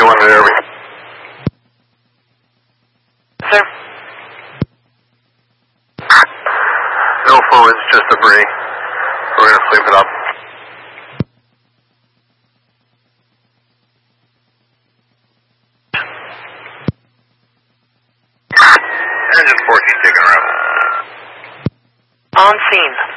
one there. Sir? No fluids, just debris. We're going to sweep it up. Engine 14 taking a rebel. On scene.